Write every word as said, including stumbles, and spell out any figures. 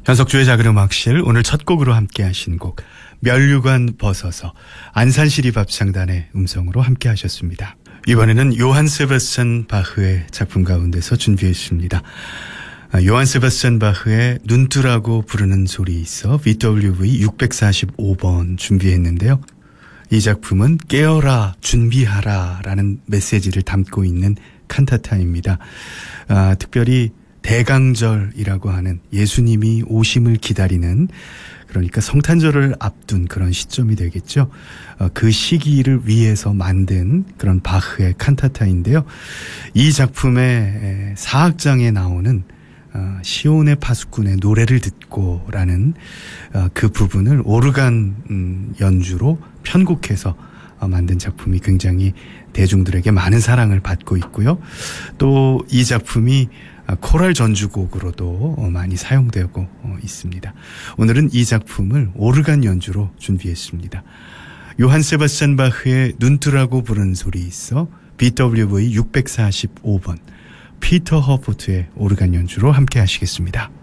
현석주의 작은음악실 오늘 첫 곡으로 함께 하신 곡 면류관 벗어서 안산시립합창단의 음성으로 함께 하셨습니다. 이번에는 요한 세바스찬 바흐의 작품 가운데서 준비했습니다. 요한 세바스찬 바흐의 눈뜨라고 부르는 소리 있어 비더블유브이 육백사십오 번 준비했는데요. 이 작품은 깨어라 준비하라 라는 메시지를 담고 있는 칸타타입니다. 아, 특별히 대강절이라고 하는 예수님이 오심을 기다리는, 그러니까 성탄절을 앞둔 그런 시점이 되겠죠. 어, 그 시기를 위해서 만든 그런 바흐의 칸타타인데요. 이 작품의 사악장에 나오는 어, 시온의 파수꾼의 노래를 듣고라는 어, 그 부분을 오르간 음, 연주로 편곡해서 어, 만든 작품이 굉장히 대중들에게 많은 사랑을 받고 있고요. 또 이 작품이 코랄 전주곡으로도 많이 사용되고 있습니다. 오늘은 이 작품을 오르간 연주로 준비했습니다. 요한 세바스찬 바흐의 눈뜨라고 부르는 소리 있어 비더블유브이 육백사십오 번 피터 허포트의 오르간 연주로 함께 하시겠습니다.